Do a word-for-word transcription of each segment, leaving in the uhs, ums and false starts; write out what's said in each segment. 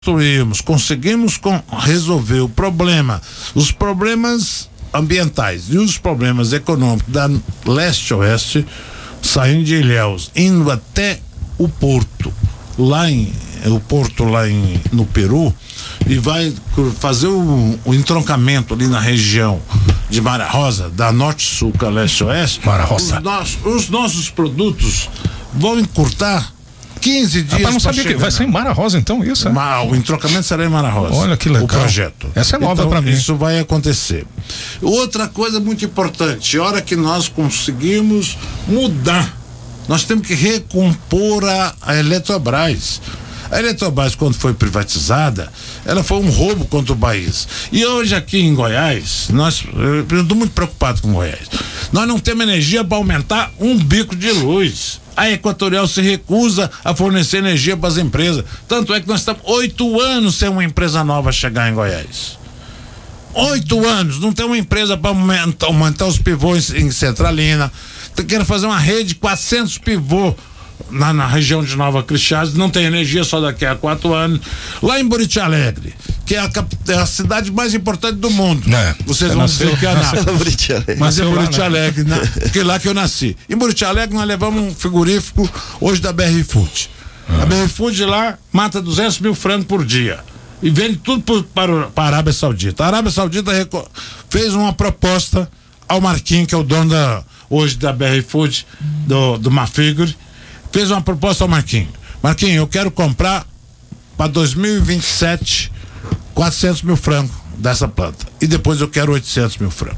construímos, conseguimos com, resolver o problema, os problemas ambientais e os problemas econômicos da leste-oeste, saindo de Ilhéus, indo até o porto, lá em, o porto lá em, no Peru, e vai fazer o, o entroncamento ali na região de Mara Rosa, da norte-sul para leste-oeste. Mara Rosa. Os, nossos, os nossos produtos vão encurtar quinze dias. Rapaz, não sabia que vai ser em Mara Rosa então isso, é? Ma, o entroncamento será em Mara Rosa. Olha que legal. O projeto. Essa é nova então, para mim. Isso vai acontecer. Outra coisa muito importante, a hora que nós conseguimos mudar, nós temos que recompor a, a Eletrobras. A Eletrobras, quando foi privatizada, ela foi um roubo contra o país. E hoje aqui em Goiás, nós, eu estou muito preocupado com Goiás. Nós não temos energia para aumentar um bico de luz. A Equatorial se recusa a fornecer energia para as empresas. Tanto é que nós estamos oito anos sem uma empresa nova chegar em Goiás. Oito anos, não tem uma empresa para aumentar, aumentar os pivôs em Centralina. Quero fazer uma rede de quatrocentos pivôs na, na região de Nova Crixás, não tem energia só daqui a quatro anos. Lá em Buriti Alegre, que é a, é a cidade mais importante do mundo. É, Vocês vão dizer que é Anápolis. Mas é Buriti lá, né? Alegre, né? Porque é lá que eu nasci. Em Buriti Alegre nós levamos um frigorífico hoje da B R Food. Ah. A B R Food lá mata duzentos mil frangos por dia. E vende tudo por, para, para a Arábia Saudita. A Arábia Saudita reco- fez uma proposta ao Marquinhos, que é o dono da, hoje da B R Food, do, do Mafigure, fez uma proposta ao Marquinhos. Marquinhos, eu quero comprar para dois mil e vinte e sete quatrocentos mil frangos dessa planta. E depois eu quero oitocentos mil frangos.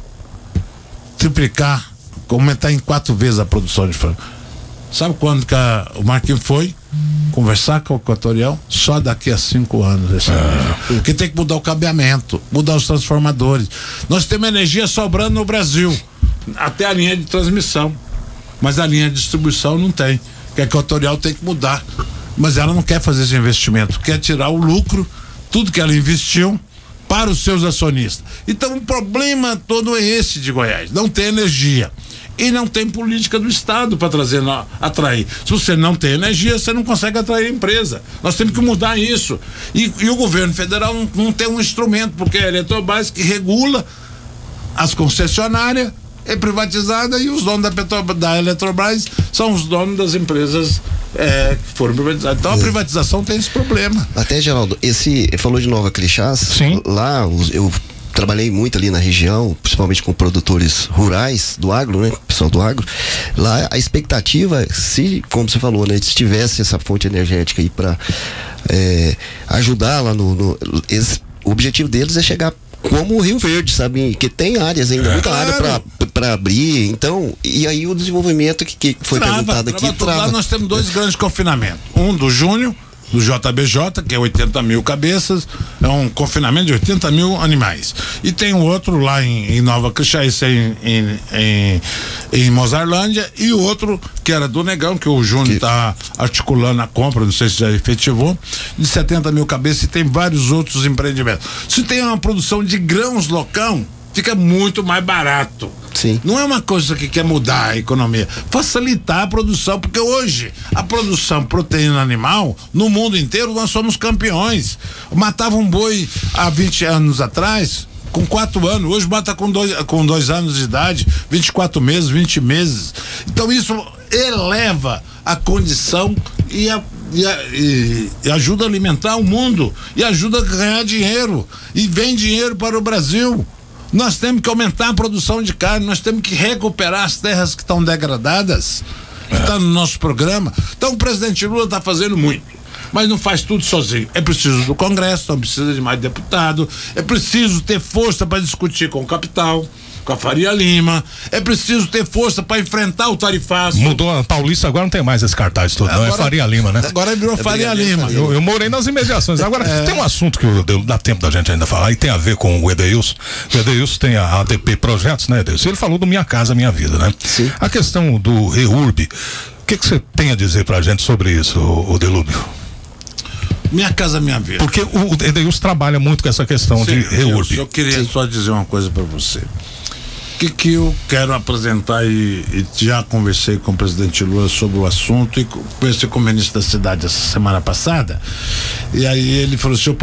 Triplicar, aumentar em quatro vezes a produção de frango. Sabe quando que a, o Marquinhos foi conversar com o Equatorial? Só daqui a cinco anos. Esse ah. Porque tem que mudar o cabeamento, mudar os transformadores. Nós temos energia sobrando no Brasil, até a linha de transmissão, mas a linha de distribuição não tem. Que a Equatorial tem que mudar, mas ela não quer fazer esse investimento, quer tirar o lucro, tudo que ela investiu, para os seus acionistas. Então o problema todo é esse de Goiás, não tem energia e não tem política do Estado para trazer, atrair. Se você não tem energia, você não consegue atrair a empresa. Nós temos que mudar isso, e, e o governo federal não, não tem um instrumento, porque é a Eletrobras que regula as concessionárias, é privatizada, e os donos da, Petro, da Eletrobras são os donos das empresas é, que foram privatizadas. Então a privatização tem esse problema. Até, Geraldo, esse falou de Nova Crixás. Sim. Lá eu trabalhei muito ali na região, principalmente com produtores rurais do agro, né? Pessoal do agro. Lá a expectativa, se, como você falou, né, se tivesse essa fonte energética aí para é, ajudar lá no, no esse, o objetivo deles é chegar como o Rio Verde, sabe? Que tem áreas ainda, muita claro. área para abrir, então, e aí o desenvolvimento que, que foi trava, perguntado aqui, trava, trava. Lá nós temos dois grandes confinamentos, um do Júnior, do J B J, que é oitenta mil cabeças, é um confinamento de oitenta mil animais, e tem um outro lá em, em Nova Crixás, em, em, em, em Mozarlândia, e o outro que era do Negão, que o Júnior está articulando a compra, não sei se já efetivou, de setenta mil cabeças, e tem vários outros empreendimentos. Se tem uma produção de grãos local, fica muito mais barato. Sim. Não é uma coisa que quer mudar a economia, facilitar a produção, porque hoje a produção proteína animal no mundo inteiro nós somos campeões. Matava um boi há vinte anos atrás com quatro anos, hoje mata com dois, com dois anos de idade, vinte e quatro meses, vinte meses. Então isso eleva a condição e, a, e, a, e, e ajuda a alimentar o mundo, e ajuda a ganhar dinheiro, e vem dinheiro para o Brasil. Nós temos que aumentar a produção de carne, nós temos que recuperar as terras que estão degradadas, que está no nosso programa. Então o presidente Lula está fazendo muito, mas não faz tudo sozinho. É preciso do Congresso, não precisa de mais deputado, é preciso ter força para discutir com o capital, com a Faria Lima, é preciso ter força para enfrentar o tarifaço. Mudou a Paulista, agora não tem mais esse cartaz todo, agora, não, é Faria Lima, né? Agora virou é Faria Lima. Eu, eu morei nas imediações. Agora, é. tem um assunto que eu, dá tempo da gente ainda falar, e tem a ver com o Edeilson. O Edeilson tem a A D P Projetos, né, Edeilson? Ele falou do Minha Casa Minha Vida, né? Sim. A questão do REURB, o que que você tem a dizer pra gente sobre isso, o, o Delúbio? Minha Casa Minha Vida. Porque o Edeilson trabalha muito com essa questão. Sim, de REURB. Eu, eu queria Sim. só dizer uma coisa pra você. que que eu quero apresentar e, e já conversei com o presidente Lula sobre o assunto e conversei com o ministro da cidade essa semana passada, e aí ele falou assim: